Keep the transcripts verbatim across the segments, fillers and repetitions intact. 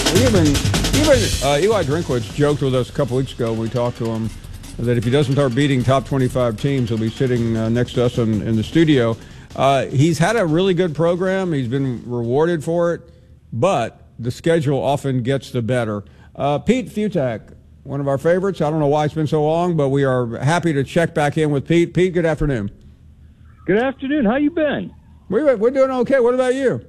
Even even uh, Eli Drinkwitz joked with us a couple weeks ago when we talked to him that if he doesn't start beating top twenty-five teams, he'll be sitting uh, next to us in, in the studio. Uh, he's had a really good program. He's been rewarded for it, but the schedule often gets the better. Uh, Pete Fiutak, one of our favorites. I don't know why it's been so long, but we are happy to check back in with Pete. Pete, good afternoon. Good afternoon. How you been? We're, we're doing okay. What about you?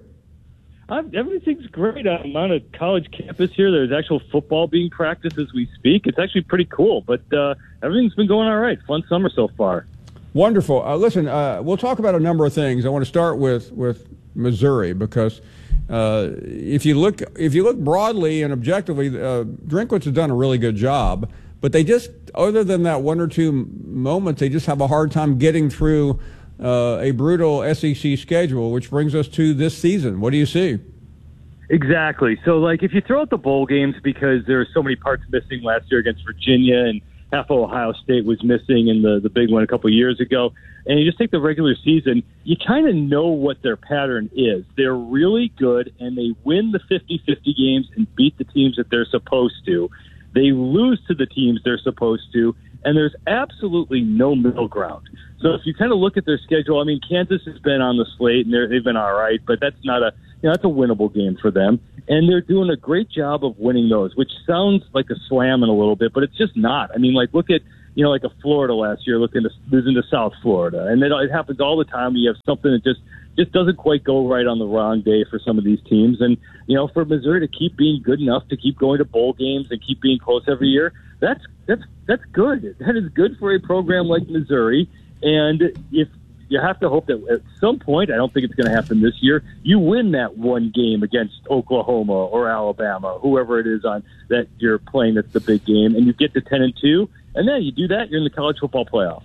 I'm, everything's great. I'm on a college campus here. There's actual football being practiced as we speak. It's actually pretty cool, but uh, everything's been going all right. Fun summer so far. Wonderful. Uh, listen, uh, we'll talk about a number of things. I want to start with, with Missouri because uh, if you look if you look broadly and objectively, uh, Drinkwitz has done a really good job, but they just, other than that one or two moments, they just have a hard time getting through Uh, a brutal S E C schedule, which brings us to this season. What do you see? Exactly. So, like, if you throw out the bowl games because there are so many parts missing last year against Virginia and half of Ohio State was missing in the, the big one a couple of years ago, and you just take the regular season, you kind of know what their pattern is. They're really good, and they win the fifty-fifty games and beat the teams that they're supposed to. They lose to the teams they're supposed to, and there's absolutely no middle ground. So if you kind of look at their schedule, I mean, Kansas has been on the slate, and they're, they've been all right, but that's not a, you know, that's a winnable game for them. And they're doing a great job of winning those, which sounds like a slam in a little bit, but it's just not. I mean, like, look at, you know, like a Florida last year, looking to losing to South Florida. And it, it happens all the time. You have something that just, just doesn't quite go right on the wrong day for some of these teams. And, you know, for Missouri to keep being good enough to keep going to bowl games and keep being close every year, that's, that's, that's good. That is good for a program like Missouri. And if you have to hope that at some point, I don't think it's going to happen this year, you win that one game against Oklahoma or Alabama, whoever it is on that you're playing that's the big game, and you get to ten and two, and then you do that, you're in the college football playoff.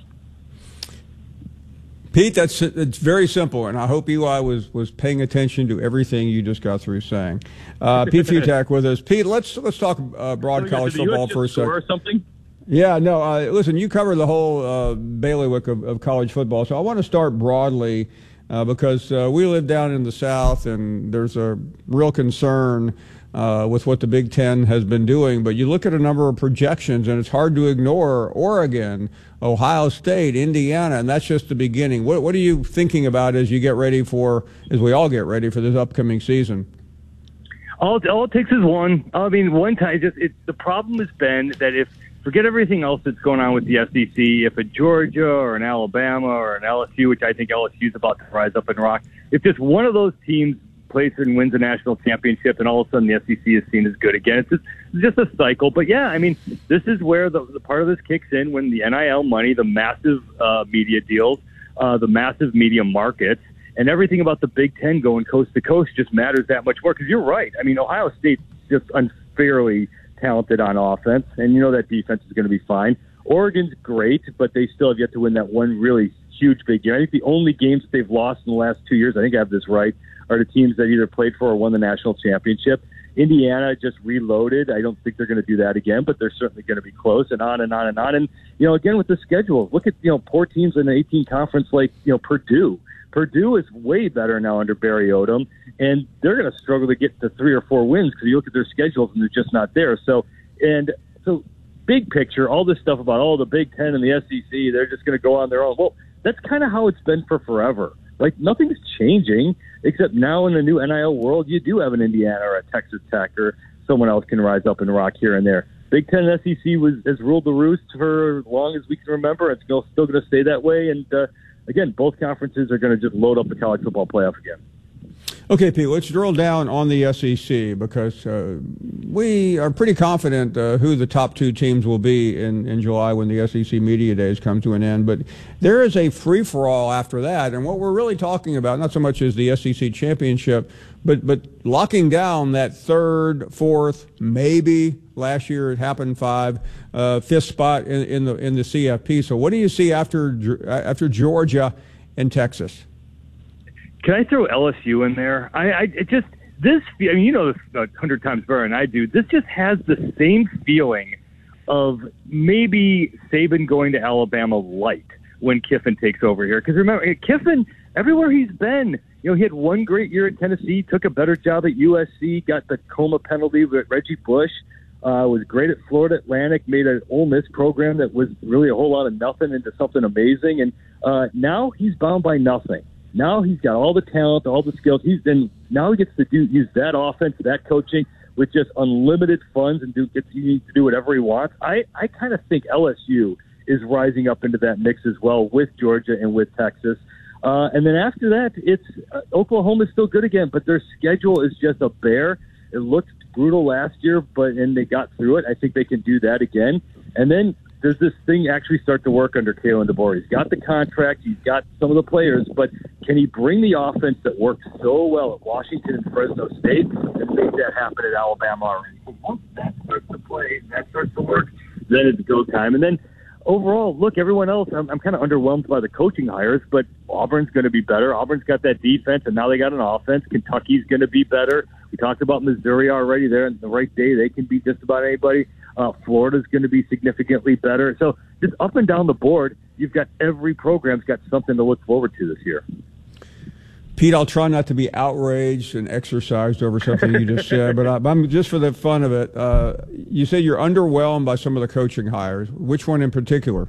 Pete, that's it's very simple, and I hope Eli was, was paying attention to everything you just got through saying. Uh, Pete Fiutak with us. Pete, let's let's talk uh, broad so college football for a second. Or something? Yeah, no, uh, listen, you cover the whole uh, bailiwick of, of college football, so I want to start broadly uh, because uh, we live down in the South, and there's a real concern uh, with what the Big Ten has been doing. But you look at a number of projections, and it's hard to ignore Oregon, Ohio State, Indiana, and that's just the beginning. What, what are you thinking about as you get ready for, as we all get ready for this upcoming season? All, all it takes is one. I mean, one time, just it, the problem has been that if forget everything else that's going on with the S E C. If a Georgia or an Alabama or an L S U, which I think L S U is about to rise up and rock, if just one of those teams plays and wins a national championship, and all of a sudden the S E C is seen as good again, it's just, it's just a cycle. But yeah, I mean, this is where the, the part of this kicks in when the N I L money, the massive uh, media deals, uh, the massive media markets, and everything about the Big Ten going coast to coast just matters that much more. Because you're right. I mean, Ohio State's just unfairly talented on offense, and you know that defense is going to be fine. Oregon's great, but they still have yet to win that one really huge big game. I think the only games that they've lost in the last two years, I think I have this right, are the teams that either played for or won the national championship. Indiana just reloaded. I don't think they're going to do that again, but they're certainly going to be close, and on and on and on. And, you know, again, with the schedule, look at, you know, poor teams in the eighteen conference like, you know, Purdue. Purdue is way better now under Barry Odom, and they're going to struggle to get to three or four wins because you look at their schedules and they're just not there. So, and so big picture, all this stuff about, oh, the Big Ten and the S E C, they're just going to go on their own. Well, that's kind of how it's been for forever. Like, nothing's changing, except now in the new N I L world, you do have an Indiana or a Texas Tech or someone else can rise up and rock here and there. Big Ten and S E C was, has ruled the roost for as long as we can remember. It's still, still going to stay that way, and uh, again, both conferences are going to just load up the college football playoff again. Okay, Pete, let's drill down on the S E C because uh, we are pretty confident uh, who the top two teams will be in, in July when the S E C Media Days come to an end. But there is a free-for-all after that, and what we're really talking about, not so much as the S E C championship, but, but locking down that third, fourth, maybe last year it happened five, uh, fifth spot in, in the in the C F P. So what do you see after after Georgia and Texas? Can I throw L S U in there? I, I it just this. I mean, you know this a hundred times better than I do. This just has the same feeling of maybe Saban going to Alabama light when Kiffin takes over here. Because remember, Kiffin, everywhere he's been, you you know, he had one great year at Tennessee, took a better job at U S C, got the coma penalty with Reggie Bush, uh, was great at Florida Atlantic, made an Ole Miss program that was really a whole lot of nothing into something amazing. And uh, now he's bound by nothing. Now he's got all the talent, all the skills. He's been now he gets to do use that offense, that coaching with just unlimited funds, and do gets he needs to do whatever he wants. I I kind of think L S U is rising up into that mix as well with Georgia and with Texas. Uh, and then after that, it's uh, Oklahoma's still good again, but their schedule is just a bear. It looked brutal last year, but and they got through it. I think they can do that again. And then does this thing actually start to work under Kalen DeBoer? He's got the contract, he's got some of the players, but can he bring the offense that worked so well at Washington and Fresno State and make that happen at Alabama already? Once that starts to play, that starts to work, then it's go time. And then overall, look, everyone else, I'm, I'm kind of underwhelmed by the coaching hires, but Auburn's going to be better. Auburn's got that defense, and now they got an offense. Kentucky's going to be better. We talked about Missouri already. They're on the right day. They can beat just about anybody. Uh, Florida's going to be significantly better. So just up and down the board, you've got every program's got something to look forward to this year. Pete, I'll try not to be outraged and exercised over something you just said, but I, I'm just for the fun of it. Uh, you said you're underwhelmed by some of the coaching hires. Which one in particular?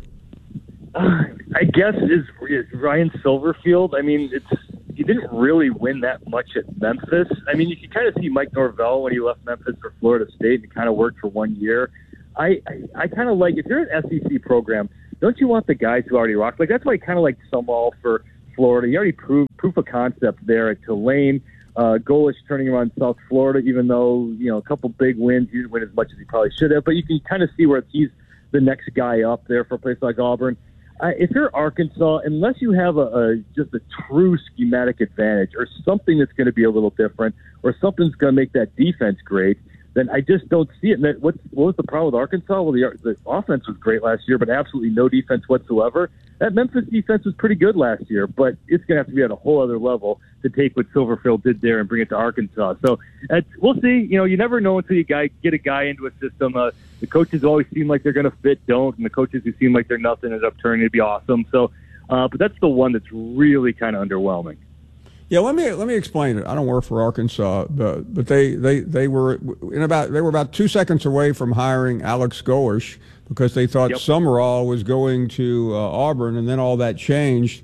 Uh, I guess is, is Ryan Silverfield. I mean, it's he didn't really win that much at Memphis. I mean, you can kind of see Mike Norvell when he left Memphis for Florida State and kind of worked for one year. I I, I kind of like, if you're an S E C program, don't you want the guys who already rock? Like, that's why I kind of like Summerall for Florida. He already proved proof of concept there at Tulane. Uh, Golesh turning around South Florida, even though, you know, a couple big wins. He didn't win as much as he probably should have, but you can kind of see where he's the next guy up there for a place like Auburn. Uh, if you're Arkansas, unless you have a, a just a true schematic advantage or something that's going to be a little different or something's going to make that defense great, then I just don't see it. And that, what's, what was the problem with Arkansas? Well, the, the offense was great last year, but absolutely no defense whatsoever. That Memphis defense was pretty good last year, but it's going to have to be at a whole other level to take what Silverfield did there and bring it to Arkansas. So uh, we'll see. You know, you never know until you guy, get a guy into a system. Uh, the coaches always seem like they're going to fit, don't, and the coaches who seem like they're nothing end up turning to be awesome. So, uh, but that's the one that's really kind of underwhelming. Yeah, let me let me explain it. I don't work for Arkansas, but but they, they, they were in about they were about two seconds away from hiring Alex Golesh because they thought yep. Summerall was going to uh, Auburn, and then all that changed.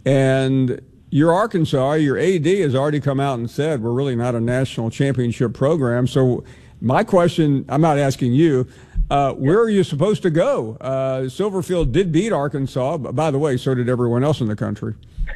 And your Arkansas, your A D has already come out and said we're really not a national championship program. So my question, I'm not asking you, uh, where are you supposed to go? Uh, Silverfield did beat Arkansas, but by the way, so did everyone else in the country.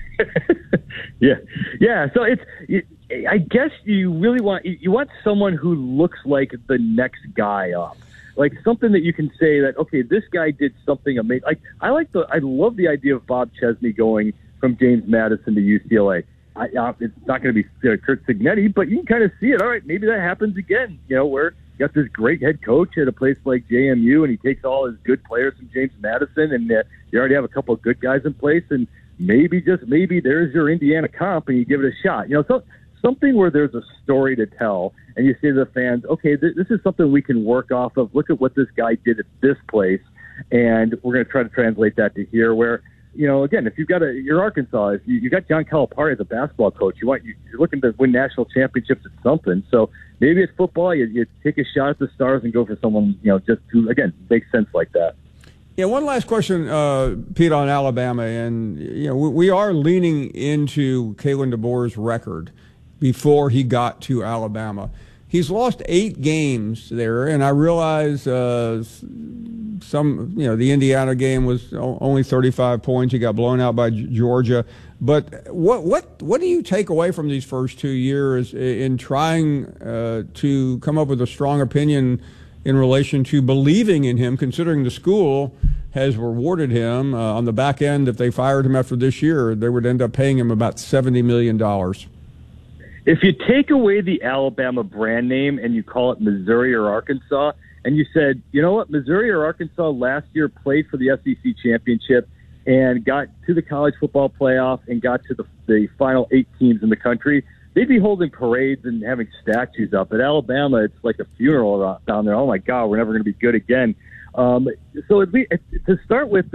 yeah, yeah. So it's, I guess you really want you want someone who looks like the next guy up, like something that you can say that okay, this guy did something amazing. Like I like the, I love the idea of Bob Chesney going from James Madison to U C L A. I, uh, it's not going to be uh, Kurt Signetti, but you can kind of see it. All right, maybe that happens again. You know, where you got this great head coach at a place like J M U, and he takes all his good players from James Madison, and uh, you already have a couple of good guys in place, and maybe just maybe there's your Indiana comp, and you give it a shot. You know, so something where there's a story to tell, and you say to the fans, okay, th- this is something we can work off of. Look at what this guy did at this place, and we're going to try to translate that to here. Where, you know, again, if you've got a, you're Arkansas, if you, you got John Calipari as a basketball coach, you want you, you're looking to win national championships at something. So maybe it's football. You, you take a shot at the stars and go for someone, you know, just who again makes sense like that. Yeah, one last question, uh, Pete, on Alabama, and you know we, we are leaning into Kalen DeBoer's record before he got to Alabama. He's lost eight games there, and I realize uh, some, you know, the Indiana game was only thirty-five points. He got blown out by Georgia. But what what what do you take away from these first two years in trying uh, to come up with a strong opinion in relation to believing in him, considering the school has rewarded him uh, on the back end? If they fired him after this year, they would end up paying him about seventy million dollars. If you take away the Alabama brand name and you call it Missouri or Arkansas, and you said, you know what, Missouri or Arkansas last year played for the S E C championship and got to the college football playoff and got to the, the final eight teams in the country, they'd be holding parades and having statues up. At Alabama, it's like a funeral down there. Oh, my God, we're never going to be good again. Um, so at least, to start with, the,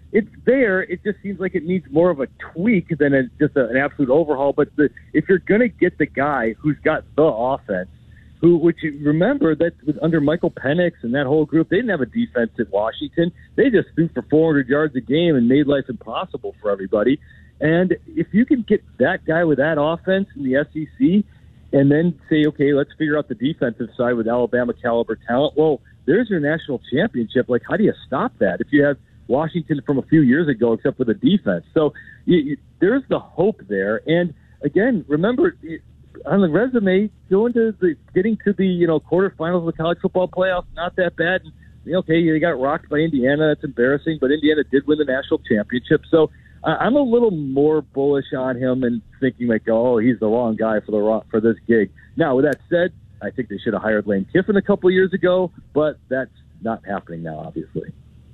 it's there. It just seems like it needs more of a tweak than a, just a, an absolute overhaul. But the, if you're going to get the guy who's got the offense, who, which you remember that was under Michael Penix and that whole group, they didn't have a defense at Washington. They just threw for four hundred yards a game and made life impossible for everybody. And if you can get that guy with that offense in the S E C and then say, okay, let's figure out the defensive side with Alabama caliber talent, well, there's your national championship. Like, how do you stop that if you have Washington from a few years ago, except for the defense? So you, you, there's the hope there. And again, remember, it, on the resume, going to the getting to the you know quarterfinals of the college football playoff, not that bad. And, okay, they got rocked by Indiana. That's embarrassing, but Indiana did win the national championship. So uh, I'm a little more bullish on him and thinking like, oh, he's the wrong guy for the for this gig. Now, with that said, I think they should have hired Lane Kiffin a couple of years ago, but that's not happening now, obviously.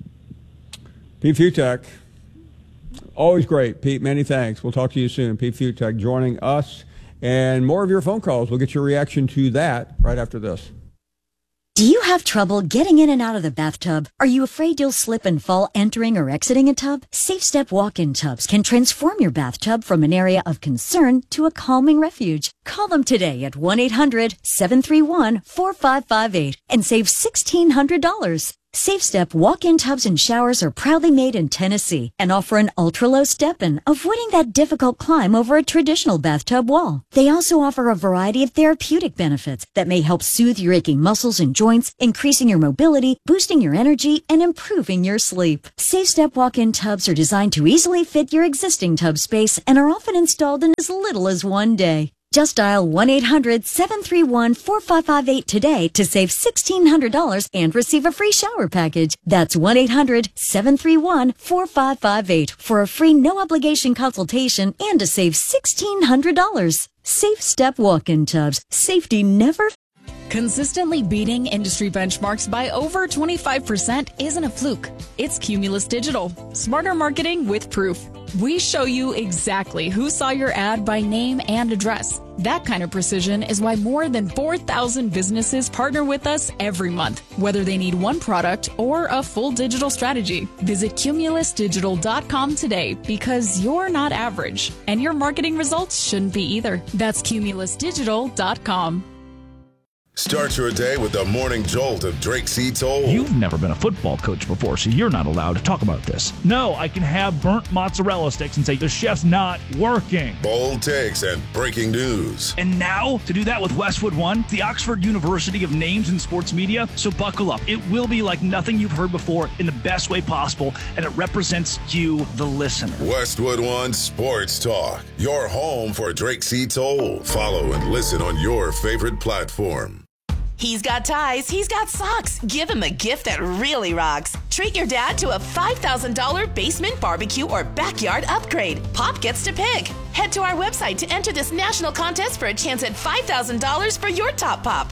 Pete Fiutak, always great. Pete, many thanks. We'll talk to you soon. Pete Fiutak joining us, and more of your phone calls. We'll get your reaction to that right after this. Do you have trouble getting in and out of the bathtub? Are you afraid you'll slip and fall entering or exiting a tub? SafeStep walk-in tubs can transform your bathtub from an area of concern to a calming refuge. Call them today at one eight hundred seven three one four five five eight and save sixteen hundred dollars. SafeStep walk-in tubs and showers are proudly made in Tennessee and offer an ultra-low step-in, avoiding that difficult climb over a traditional bathtub wall. They also offer a variety of therapeutic benefits that may help soothe your aching muscles and joints, increasing your mobility, boosting your energy, and improving your sleep. SafeStep walk-in tubs are designed to easily fit your existing tub space and are often installed in as little as one day. Just dial one eight hundred seven three one four five five eight today to save sixteen hundred dollars and receive a free shower package. That's one eight hundred seven three one four five five eight for a free no-obligation consultation and to save sixteen hundred dollars. SafeStep walk-in tubs. Safety never... Consistently beating industry benchmarks by over twenty-five percent isn't a fluke. It's Cumulus Digital. Smarter marketing with proof. We show you exactly who saw your ad by name and address. That kind of precision is why more than four thousand businesses partner with us every month, whether they need one product or a full digital strategy. Visit cumulus digital dot com today because you're not average, and your marketing results shouldn't be either. That's cumulus digital dot com. Start your day with the morning jolt of Drake C. Toll. You've never been a football coach before, so you're not allowed to talk about this. No, I can have burnt mozzarella sticks and say the chef's not working. Bold takes and breaking news. And now, to do that with Westwood One, the Oxford University of Names in Sports Media. So buckle up. It will be like nothing you've heard before in the best way possible, and it represents you, the listener. Westwood One Sports Talk, your home for Drake C. Toll. Follow and listen on your favorite platform. He's got ties, he's got socks. Give him a gift that really rocks. Treat your dad to a five thousand dollars basement barbecue or backyard upgrade. Pop gets to pick. Head to our website to enter this national contest for a chance at five thousand dollars for your top pop.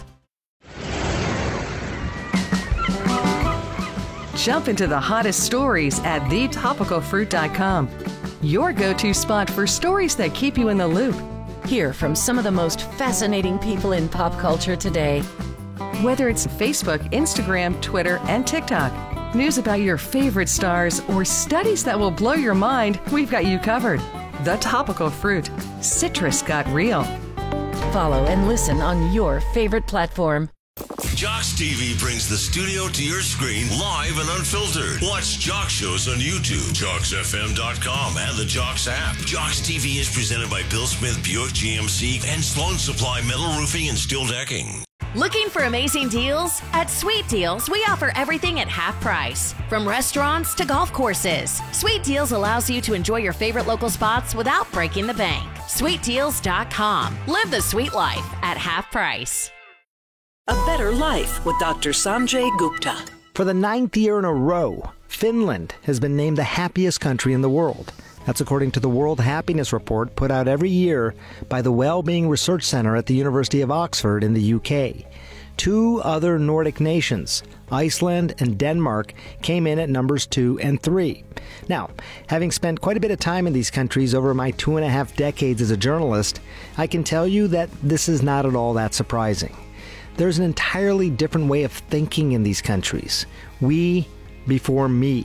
Jump into the hottest stories at the topical fruit dot com. Your go-to spot for stories that keep you in the loop. Hear from some of the most fascinating people in pop culture today. Whether it's Facebook, Instagram, Twitter, and TikTok, news about your favorite stars, or studies that will blow your mind, we've got you covered. The Topical Fruit. Citrus got real. Follow and listen on your favorite platform. Jocks T V brings the studio to your screen live and unfiltered. Watch Jocks shows on YouTube, jocks f m dot com, and the Jocks app. Jocks T V is presented by Bill Smith Buick G M C and Sloan Supply Metal Roofing and Steel Decking. Looking for amazing deals? At Sweet Deals, we offer everything at half price. From restaurants to golf courses, Sweet Deals allows you to enjoy your favorite local spots without breaking the bank. sweet deals dot com. Live the sweet life at half price. A Better Life with Doctor Sanjay Gupta. For the ninth year in a row, Finland has been named the happiest country in the world. That's according to the World Happiness Report put out every year by the Wellbeing Research Center at the University of Oxford in the U K. Two other Nordic nations, Iceland and Denmark, came in at numbers two and three. Now, having spent quite a bit of time in these countries over my two and a half decades as a journalist, I can tell you that this is not at all that surprising. There's an entirely different way of thinking in these countries. We before me.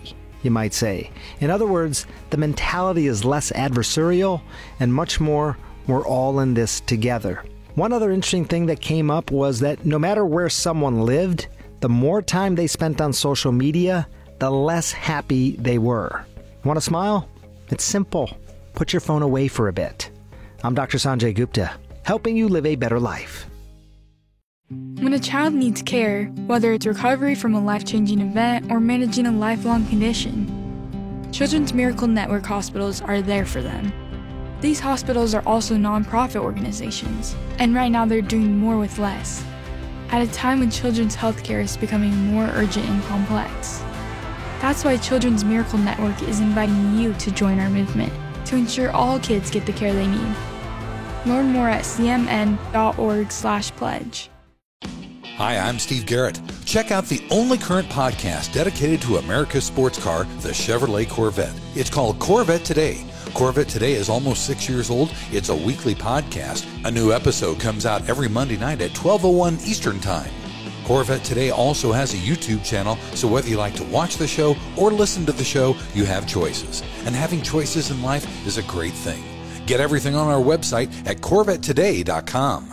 you might say. In other words, the mentality is less adversarial and much more, we're all in this together. One other interesting thing that came up was that no matter where someone lived, the more time they spent on social media, the less happy they were. Want to smile? It's simple. Put your phone away for a bit. I'm Doctor Sanjay Gupta, helping you live a better life. When a child needs care, whether it's recovery from a life-changing event or managing a lifelong condition, Children's Miracle Network hospitals are there for them. These hospitals are also nonprofit organizations, and right now they're doing more with less, at a time when children's healthcare is becoming more urgent and complex. That's why Children's Miracle Network is inviting you to join our movement to ensure all kids get the care they need. Learn more at c m n dot org slash pledge. Hi, I'm Steve Garrett. Check out the only current podcast dedicated to America's sports car, the Chevrolet Corvette. It's called Corvette Today. Corvette Today is almost six years old. It's a weekly podcast. A new episode comes out every Monday night at twelve oh one Eastern Time. Corvette Today also has a YouTube channel, so whether you like to watch the show or listen to the show, you have choices. And having choices in life is a great thing. Get everything on our website at corvette today dot com.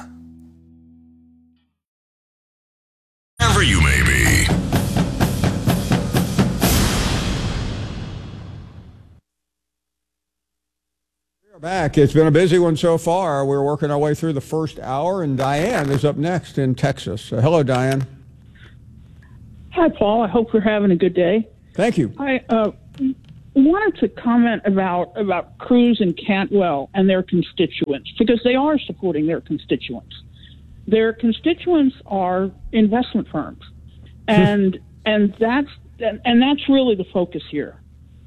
Wherever you may be. We're back. It's been a busy one so far. We're working our way through the first hour, and Diane is up next in Texas. Uh, hello, Diane. Hi, Paul. I hope you're having a good day. Thank you. I uh, wanted to comment about, about Cruz and Cantwell and their constituents, because they are supporting their constituents. Their constituents are investment firms, and and that's and that's really the focus here.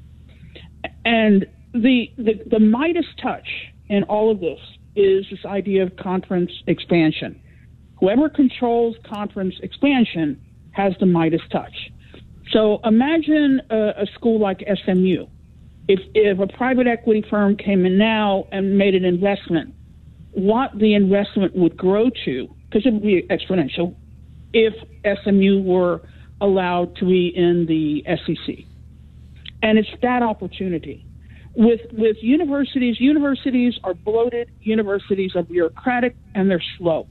And the, the the Midas touch in all of this is this idea of conference expansion. Whoever controls conference expansion has the Midas touch. So imagine a, a school like S M U. If if a private equity firm came in now and made an investment, what the investment would grow to, because it would be exponential, if S M U were allowed to be in the S E C. And it's that opportunity. With with universities, universities are bloated, universities are bureaucratic, and they're slow.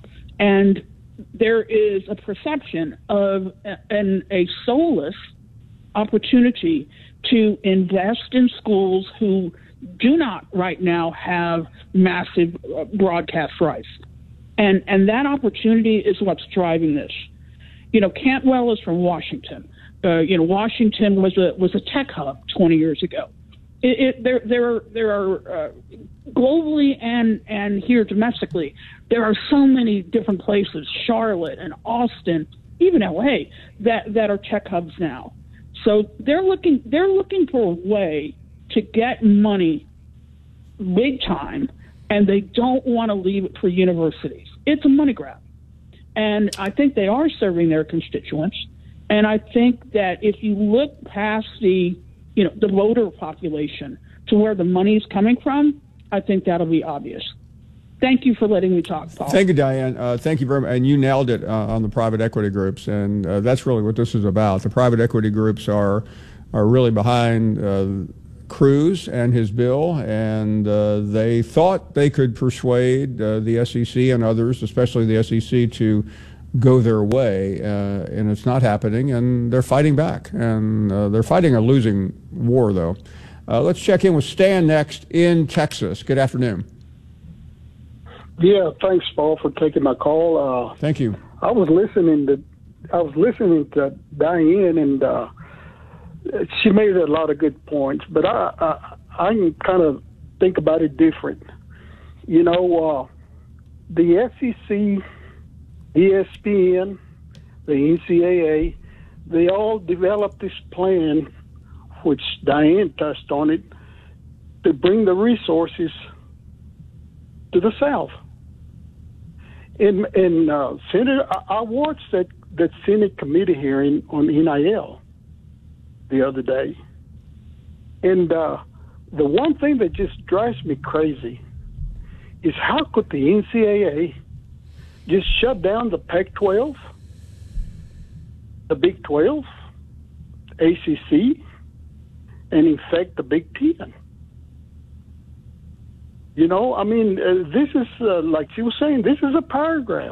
And there is a perception of an, a soulless opportunity to invest in schools who do not right now have massive uh, broadcast rights. And and that opportunity is what's driving this. You know, Cantwell is from Washington. Uh, you know, Washington was a was a tech hub twenty years ago. It, it, there there are, there are uh, globally and and here domestically, there are so many different places, Charlotte and Austin, even L A, that that are tech hubs now. So they're looking they're looking for a way to get money big time, and they don't want to leave it for universities. It's a money grab. And I think they are serving their constituents. And I think that if you look past the, you know, the voter population to where the money is coming from, I think that'll be obvious. Thank you for letting me talk, Paul. Thank you, Diane. Uh, thank you very much. And you nailed it uh, on the private equity groups. And uh, that's really what this is about. The private equity groups are are really behind uh, Cruz and his bill, and uh, they thought they could persuade uh, the S E C and others, especially the S E C, to go their way, uh, and it's not happening, and they're fighting back, and uh, they're fighting a losing war, though. Uh, let's check in with Stan next in Texas. Good afternoon. Yeah, thanks, Paul, for taking my call. Uh, Thank you. I was listening to I was listening to Diane, and uh, she made a lot of good points, but I I, I kind of think about it different. You know, uh, the S E C, E S P N, the N C double A, they all developed this plan, which Diane touched on it, to bring the resources to the South. And, and uh, Senator, I, I watched that, that Senate committee hearing on N I L the other day. And uh, the one thing that just drives me crazy is how could the N C double A just shut down the Pac twelve, the Big twelve, A C C, and infect the Big Ten. You know, I mean, uh, this is, uh, like she was saying, this is a power grab.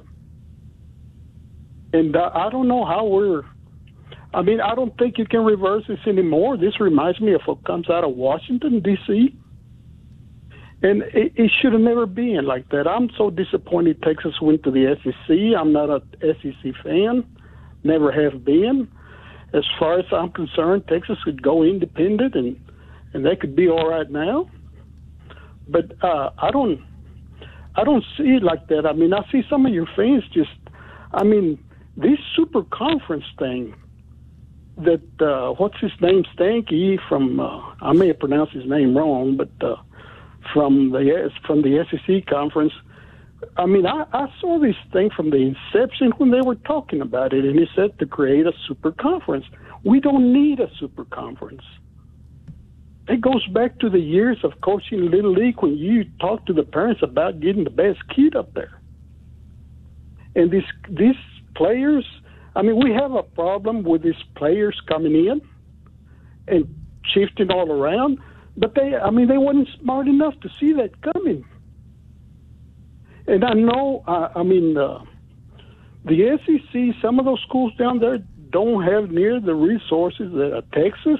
And uh, I don't know how we're, I mean, I don't think you can reverse this anymore. This reminds me of what comes out of Washington, D C And it, it should have never been like that. I'm so disappointed Texas went to the S E C. I'm not a S E C fan, never have been. As far as I'm concerned, Texas could go independent, and, and they could be all right now. But uh, I don't, I don't see it like that. I mean, I see some of your fans just, I mean, this super conference thing that, uh, what's his name, Stanky from, uh, I may have pronounced his name wrong, but uh, from the from the S E C conference, I mean, I, I saw this thing from the inception when they were talking about it, and he said to create a super conference. We don't need a super conference. It goes back to the years of coaching Little League when you talk to the parents about getting the best kid up there. And these these players, I mean, we have a problem with these players coming in and shifting all around, but they, I mean, they weren't smart enough to see that coming. And I know, uh, I mean, uh, the S E C, some of those schools down there don't have near the resources that uh, Texas,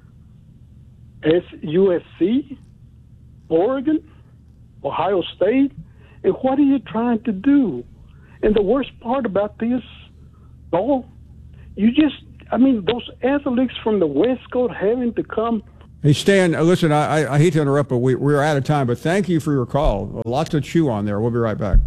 U S C, Oregon, Ohio State. And what are you trying to do? And the worst part about this, oh, you just, I mean, those athletes from the West Coast having to come. Hey, Stan, uh, listen, I, I hate to interrupt, but we, we're out of time, but thank you for your call. A lot to chew on there. We'll be right back.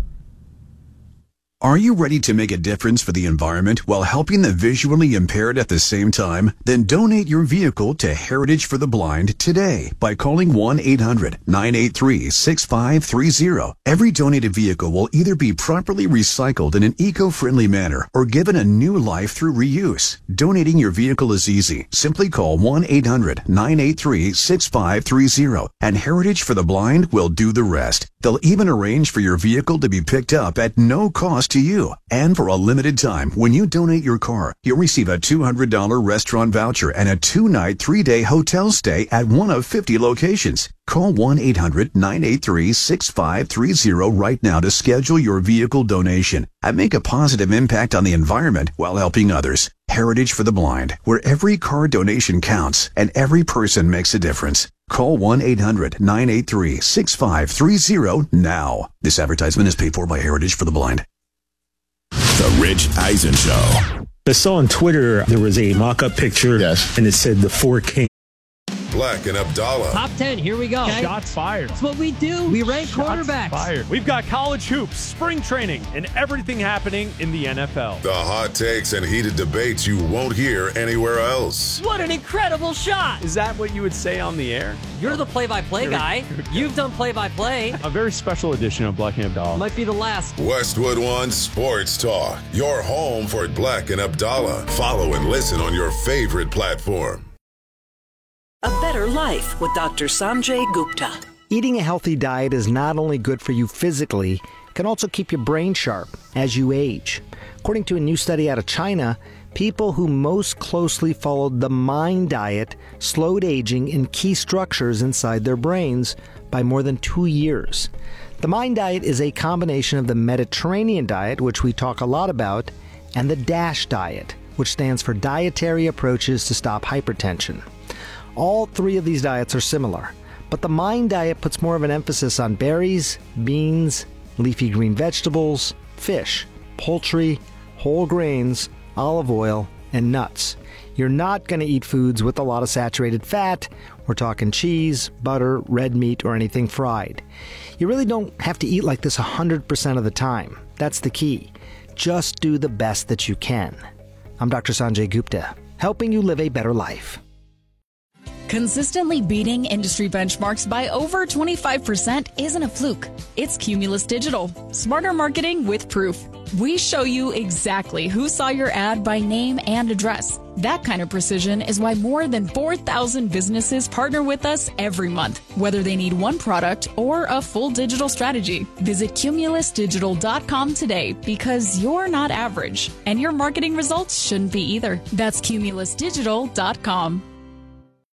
Are you ready to make a difference for the environment while helping the visually impaired at the same time? Then donate your vehicle to Heritage for the Blind today by calling one eight hundred nine eight three six five three zero. Every donated vehicle will either be properly recycled in an eco-friendly manner or given a new life through reuse. Donating your vehicle is easy. Simply call one eight hundred nine eight three six five three zero and Heritage for the Blind will do the rest. They'll even arrange for your vehicle to be picked up at no cost to you. And for a limited time, when you donate your car, you'll receive a two hundred dollars restaurant voucher and a two-night, three-day hotel stay at one of fifty locations. Call one eight hundred nine eight three six five three zero right now to schedule your vehicle donation and make a positive impact on the environment while helping others. Heritage for the Blind, where every car donation counts and every person makes a difference. Call one eight hundred nine eight three six five three zero now. This advertisement is paid for by Heritage for the Blind. The Rich Eisen Show. I saw on Twitter there was a mock-up picture, yes, and it said the four Kings. Black and Abdallah. Top ten, here we go. Okay. Shots fired. That's what we do. We rank Shots quarterbacks. Fired. We've got college hoops, spring training, and everything happening in the N F L. The hot takes and heated debates you won't hear anywhere else. What an incredible shot. Is that what you would say on the air? You're the play-by-play guy. You've done play-by-play. A very special edition of Black and Abdallah. Might be the last. Westwood One Sports Talk. Your home for Black and Abdallah. Follow and listen on your favorite platform. A Better Life with Doctor Sanjay Gupta. Eating a healthy diet is not only good for you physically, it can also keep your brain sharp as you age. According to a new study out of China, people who most closely followed the MIND diet slowed aging in key structures inside their brains by more than two years. The MIND diet is a combination of the Mediterranean diet, which we talk a lot about, and the DASH diet, which stands for Dietary Approaches to Stop Hypertension. All three of these diets are similar, but the MIND diet puts more of an emphasis on berries, beans, leafy green vegetables, fish, poultry, whole grains, olive oil, and nuts. You're not going to eat foods with a lot of saturated fat. We're talking cheese, butter, red meat, or anything fried. You really don't have to eat like this one hundred percent of the time. That's the key. Just do the best that you can. I'm Doctor Sanjay Gupta, helping you live a better life. Consistently beating industry benchmarks by over twenty-five percent isn't a fluke. It's Cumulus Digital. Smarter marketing with proof. We show you exactly who saw your ad by name and address. That kind of precision is why more than four thousand businesses partner with us every month, whether they need one product or a full digital strategy. Visit cumulus digital dot com today because you're not average, and your marketing results shouldn't be either. That's cumulus digital dot com.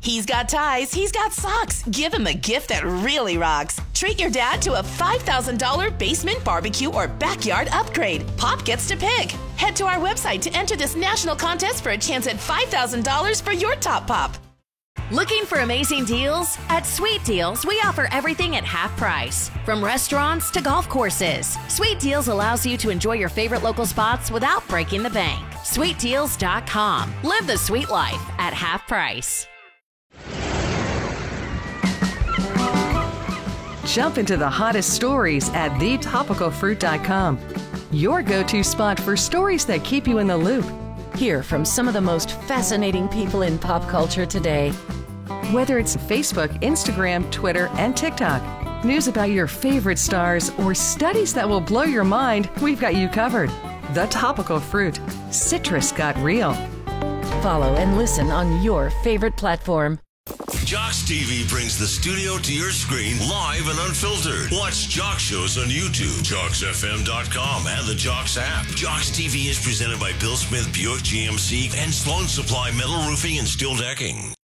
He's got ties, he's got socks. Give him a gift that really rocks. Treat your dad to a five thousand dollars basement barbecue or backyard upgrade. Pop gets to pick. Head to our website to enter this national contest for a chance at five thousand dollars for your top pop. Looking for amazing deals? At Sweet Deals, we offer everything at half price. From restaurants to golf courses, Sweet Deals allows you to enjoy your favorite local spots without breaking the bank. sweet deals dot com. Live the sweet life at half price. Jump into the hottest stories at the topical fruit dot com. Your go-to spot for stories that keep you in the loop. Hear from some of the most fascinating people in pop culture today. Whether it's Facebook, Instagram, Twitter, and TikTok, news about your favorite stars, or studies that will blow your mind, we've got you covered. The Topical Fruit. Citrus got real. Follow and listen on your favorite platform. Jocks T V brings the studio to your screen live and unfiltered. Watch Jock shows on YouTube, jocks f m dot com, and the Jocks app. Jocks T V is presented by Bill Smith Buick G M C and Sloan Supply Metal Roofing and Steel Decking.